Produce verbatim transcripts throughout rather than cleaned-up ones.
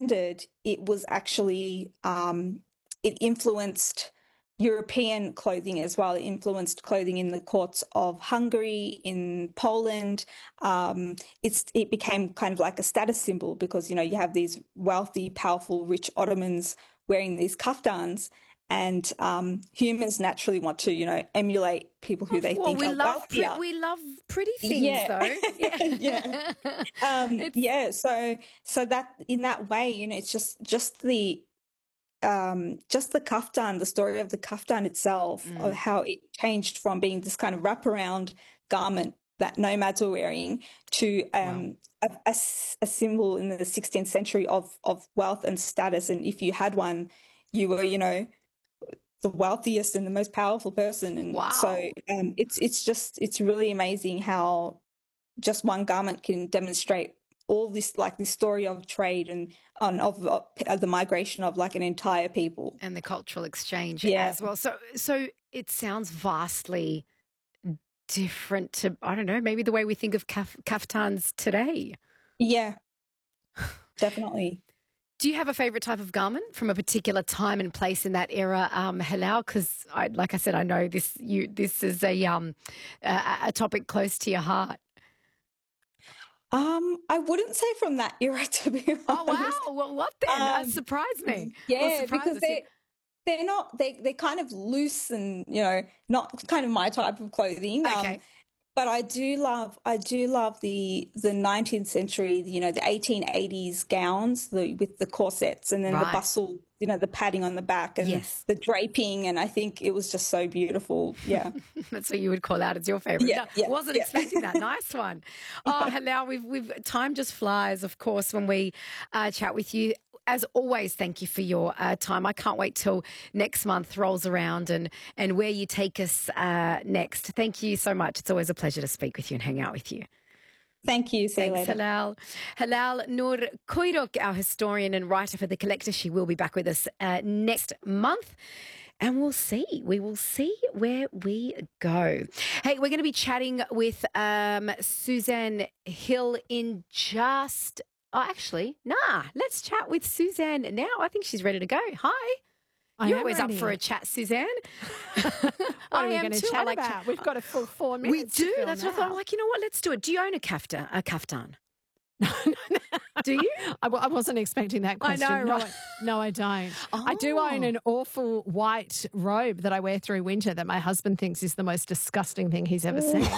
landed, it was actually, um, it influenced European clothing as well. It influenced clothing in the courts of Hungary, in Poland. Um, it's it became kind of like a status symbol because, you know, you have these wealthy, powerful, rich Ottomans wearing these kaftans, and um, humans naturally want to, you know, emulate people who they well, think we are love wealthier. Pre- we love pretty things, Yeah. though. Yeah. Um, yeah. So, so that in that way, you know, it's just just the um, just the kaftan, the story of the kaftan itself, Mm. of how it changed from being this kind of wraparound garment that nomads were wearing to um, Wow. a, a, a symbol in the sixteenth century of of wealth and status. And if you had one, you were, you know, the wealthiest and the most powerful person. And Wow. so um, it's it's just it's really amazing how just one garment can demonstrate all this, like this story of trade and on of, of the migration of like an entire people and the cultural exchange Yeah. as well. So, so it sounds vastly different to, I don't know, maybe the way we think of kaf- kaftans today. Yeah, definitely. Do you have a favorite type of garment from a particular time and place in that era, um, Helal? Because, I, like I said, I know this. You, this is a um, a, a topic close to your heart. Um, I wouldn't say from that era, to be honest. Oh wow! Well, what then? Um, that surprised me. Yeah, because they they're not they they're kind of loose and, you know, not kind of my type of clothing. Okay. Um, But I do love, I do love the the nineteenth century, you know, the eighteen eighties gowns the, with the corsets and then Right. the bustle, you know, the padding on the back and Yes. the draping. And I think it was just so beautiful. Yeah. That's what you would call out as your favourite. Yeah, No, yeah, wasn't yeah. expecting that. Nice one. Oh, Helal, we've we've time just flies, of course, when we uh, chat with you. As always, thank you for your uh, time. I can't wait till next month rolls around and, and where you take us uh, next. Thank you so much. It's always a pleasure to speak with you and hang out with you. Thank you. See you Thanks, later. Helal. Helal Nur Koirok, our historian and writer for The Collector. She will be back with us uh, next month. And we'll see. We will see where we go. Hey, we're going to be chatting with um, Suzanne Hill in just... Oh, actually, nah. Let's chat with Suzanne now. I think she's ready to go. Hi. I You're am always ready. up for a chat, Suzanne. What I are we am going to too. I chat like about? chat- We've got a full four We minutes. to do. fill That's what I thought. I'm now. like, you know what? Let's do it. Do you own a kaftan? A kaftan? Do you? I, w- I wasn't expecting that I question. know, no, right? I, no, I don't. I do own Oh. an awful white robe that I wear through winter that my husband thinks is the most disgusting thing he's ever seen.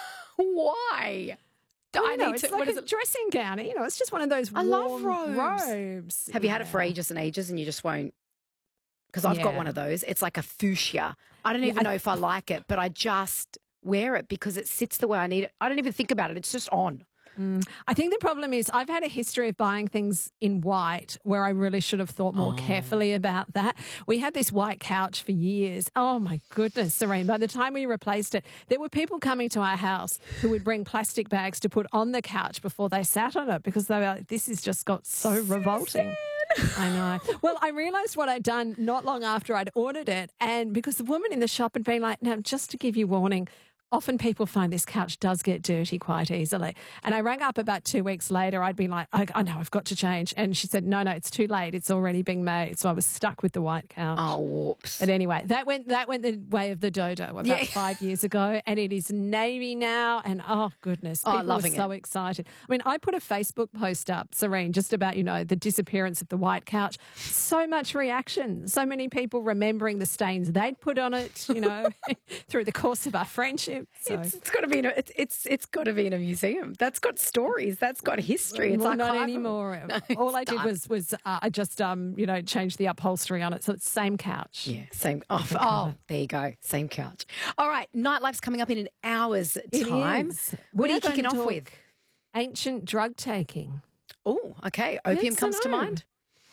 Why? Well, I you know, need it's to. like what is a it? dressing gown. You know, it's just one of those I love warm robes. robes. Have you had it for Yeah. ages and ages and you just won't? Because I've got Yeah. one of those. It's like a fuchsia. I don't Yeah, even I- know if I like it, but I just wear it because it sits the way I need it. I don't even think about it. It's just on. Mm. I think the problem is I've had a history of buying things in white where I really should have thought more Oh. carefully about that. We had this white couch for years. Oh, my goodness, Serene. By the time we replaced it, there were people coming to our house who would bring plastic bags to put on the couch before they sat on it because they were like, this has just got so revolting. I know. Well, I realised what I'd done not long after I'd ordered it. And because the woman in the shop had been like, now, just to give you warning, often people find this couch does get dirty quite easily. And I rang up about two weeks later. I'd been like, I, I know, I've got to change. And she said, no, no, it's too late. It's already being made. So I was stuck with the white couch. Oh, whoops. But anyway, that went that went the way of the dodo about Yeah. five years ago. And it is navy now. And oh, goodness, Oh, people loving are so it. excited. I mean, I put a Facebook post up, Serene, just about, you know, the disappearance of the white couch. So much reaction. So many people remembering the stains they'd put on it, you know, through the course of our friendship. So. It's, it's got to be in a, it's it's it's got to be in a museum. That's got stories. That's got history. It's Well, not archival. anymore. No, All I it's did done. was was uh, I just um you know changed the upholstery on it, so it's the same couch. Yeah, same. Oh, oh, there you go. Same couch. All right, Nightlife's coming up in an hour's It time. is. What We are you are going kicking to off talk with? Ancient drug taking. Oh, okay. Opium Yes, I comes to know. mind.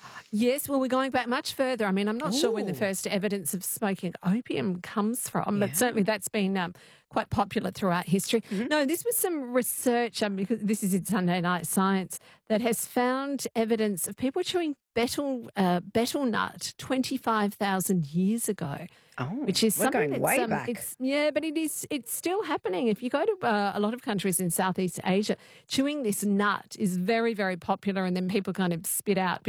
Yes, well, we're going back much further. I mean, I'm not sure when the Ooh. first evidence of smoking opium comes from, Yeah. but certainly that's been um, quite popular throughout history. Mm-hmm. No, this was some research, um, because this is in Sunday Night Science, that has found evidence of people chewing betel, uh, betel nut twenty-five thousand years ago. Oh, Which is we're something going that's, way um, back. It's, yeah, but it is. It's still happening. If you go to uh, a lot of countries in Southeast Asia, chewing this nut is very, very popular, and then people kind of spit out